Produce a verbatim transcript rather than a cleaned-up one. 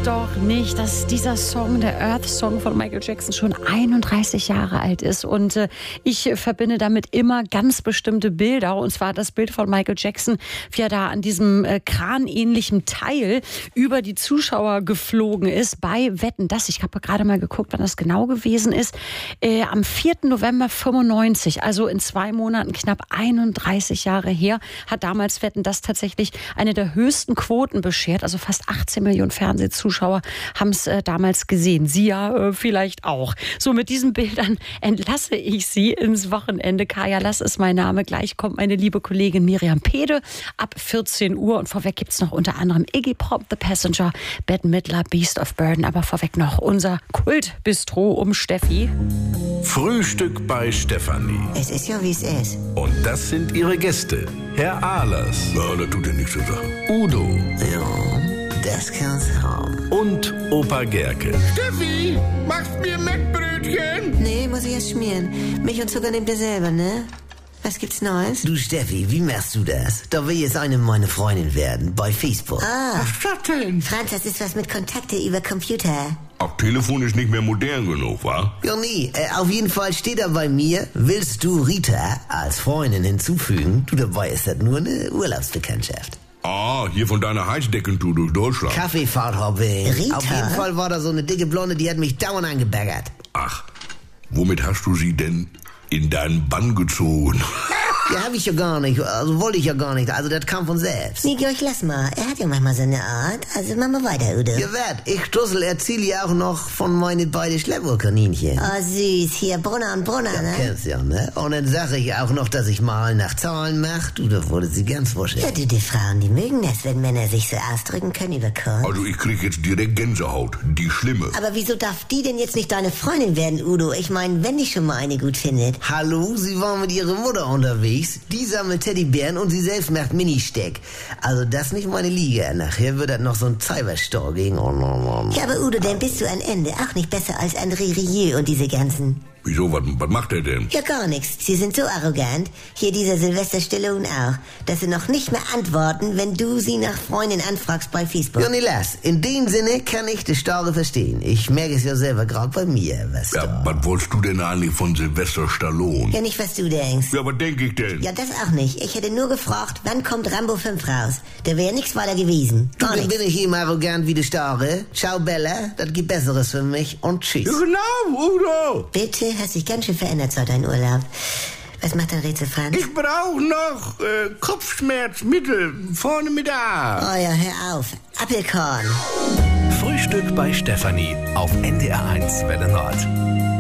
doch nicht, dass dieser Song, der Earth-Song von Michael Jackson, schon einunddreißig Jahre alt ist. Und äh, ich verbinde damit immer ganz bestimmte Bilder. Und zwar das Bild von Michael Jackson, wie er da an diesem äh, kranähnlichen Teil über die Zuschauer geflogen ist bei Wetten, dass ich habe gerade mal geguckt, wann das genau gewesen ist. Äh, am vierten November fünfundneunzig, also in zwei Monaten knapp einunddreißig Jahre her, hat damals Wetten, dass tatsächlich eine der höchsten Quoten beschert. Also fast achtzehn Millionen Fernsehzuschauer haben es äh, damals gesehen. Sie ja äh, vielleicht auch. So, mit diesen Bildern entlasse ich Sie ins Wochenende. Kaya Lass ist mein Name. Gleich kommt meine liebe Kollegin Miriam Pede ab vierzehn Uhr. Und vorweg gibt es noch unter anderem Iggy Pop, The Passenger, Bette Midler, Beast of Burden. Aber vorweg noch unser Kultbistro um Steffi. Frühstück bei Stefanie. Es ist ja, wie es ist. Und das sind ihre Gäste. Herr Ahlers. Ja, das tut ja nichts zur Sache. Udo. Ja, das kann's haben. Und Opa Gerke. Steffi, machst mir Mettbrötchen? Nee, muss ich erst schmieren. Milch und Zucker nehmt ihr selber, ne? Was gibt's Neues? Du Steffi, wie machst du das? Da will jetzt eine meiner Freundin werden, bei Facebook. Ah, Was ist das denn? Franz, das ist was mit Kontakte über Computer. Auch Telefon ist nicht mehr modern genug, wa? Ja, nee, äh, auf jeden Fall steht da bei mir, willst du Rita als Freundin hinzufügen? Du, dabei ist das nur eine Urlaubsbekanntschaft. Ah, hier von deiner Heizdeckentour durch Deutschland. Kaffeefahrthobby. Rita? Auf jeden Fall war da so eine dicke Blonde, die hat mich dauernd angebaggert. Ach, womit hast du sie denn in deinen Bann gezogen? Ja, hab ich ja gar nicht, also wollte ich ja gar nicht, also das kam von selbst. Nee, Georg, lass mal. Er hat ja manchmal seine Art. Also mach mal weiter, Udo. Ja, werd, ich Stussel erzähle ja auch noch von meinen beiden Schleppohrkaninchen. Oh, süß. Hier, Brunner und Brunner, Ja, ne? kennst ja, ne? Und dann sage ich auch noch, dass ich mal nach Zahlen mache. Du, da wurde sie ganz wuschig. Ja, du, die Frauen, die mögen das, wenn Männer sich so ausdrücken können über Kunst. Also ich krieg jetzt direkt Gänsehaut. Die schlimme. Aber wieso darf die denn jetzt nicht deine Freundin werden, Udo? Ich meine, wenn die schon mal eine gut findet. Hallo, sie war mit ihrer Mutter unterwegs. Die sammelt Teddybären und sie selbst macht Ministeck. Also das ist nicht meine Liga. Nachher wird das noch so ein Cyberstor gegen. Oh, no, no, no. Ja, aber Udo, dann bist du am Ende auch nicht besser als André Rieu und diese ganzen. Wieso, was, was macht er denn? Ja, gar nichts. Sie sind so arrogant, hier dieser Sylvester Stallone auch, dass sie noch nicht mehr antworten, wenn du sie nach Freundin anfragst bei Facebook. Ja, nee, lass. In dem Sinne kann ich die Starre verstehen. Ich merke es ja selber gerade bei mir, was Ja, da. was wolltest du denn eigentlich von Sylvester Stallone? Ja, nicht, was du denkst. Ja, was denk ich denn? Ja, das auch nicht. Ich hätte nur gefragt, wann kommt Rambo fünf raus? Da wäre nichts weiter gewesen. Du, Gar dann nichts. bin ich eben arrogant wie die Starre. Ciao, Bella. Das gibt Besseres für mich. Und tschüss. Ja, genau, Udo. Bitte, hast dich ganz schön verändert seit deinem Urlaub. Was macht dein Rätsel, Franz? Ich brauche noch äh, Kopfschmerzmittel. Vorne mit A. Oh ja, hör auf. Apfelkorn. Frühstück bei Stefanie auf N D R eins Welle Nord.